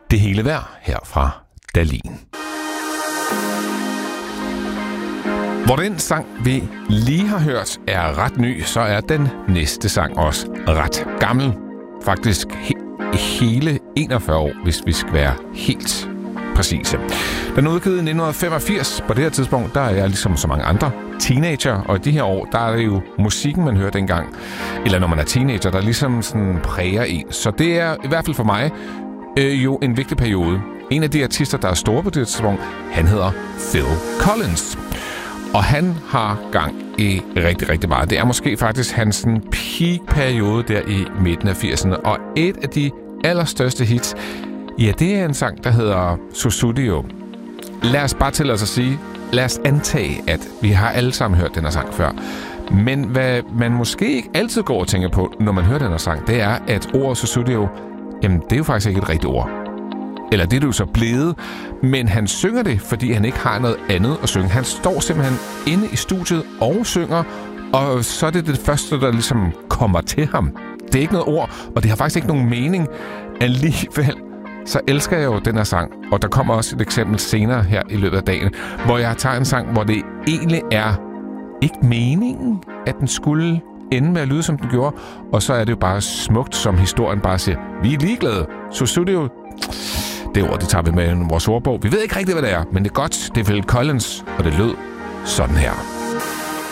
Det hele værd her fra Dahlin. Hvor den sang, vi lige har hørt, er ret ny, så er den næste sang også ret gammel. Faktisk hele 41 år, hvis vi skal være helt præcise. Den er udgivet i 1985. På det her tidspunkt, der er jeg ligesom så mange andre teenager, og i de her år, der er det jo musikken, man hører dengang. Eller når man er teenager, der ligesom sådan præger en. Så det er i hvert fald for mig jo en vigtig periode. En af de artister, der er store på det tidspunkt, han hedder Phil Collins. Og han har gang i rigtig, rigtig meget. Det er måske faktisk hans peak-periode der i midten af 80'erne. Og et af de allerstørste hits, ja, det er en sang, der hedder Sussudio. Lad os bare til os at sige, lad os antage, at vi har alle sammen hørt den her sang før. Men hvad man måske ikke altid går og tænker på, når man hører den her sang, det er, at ordet Sussudio, jamen det er jo faktisk ikke et rigtigt ord. Eller det er det jo så blevet, men han synger det, fordi han ikke har noget andet at synge. Han står simpelthen inde i studiet og synger, og så er det det første, der ligesom kommer til ham. Det er ikke noget ord, og det har faktisk ikke nogen mening. Alligevel, så elsker jeg jo den her sang, og der kommer også et eksempel senere her i løbet af dagen, hvor jeg tager en sang, hvor det egentlig er ikke meningen, at den skulle ende med at lyde, som den gjorde, og så er det jo bare smukt, som historien bare siger, vi er ligeglade. Sussudio, det ord, det tager vi med i vores ordbog. Vi ved ikke rigtigt, hvad det er, men det er godt. Det er Phil Collins, og det lød sådan her.